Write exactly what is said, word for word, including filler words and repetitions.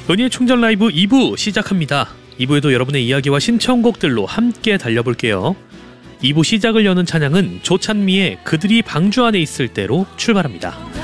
은희의 충전 라이브 이 부 시작합니다. 이 부에도 여러분의 이야기와 신청곡들로 함께 달려볼게요. 이 부 시작을 여는 찬양은 조찬미의 그들이 방주 안에 있을 때로 출발합니다.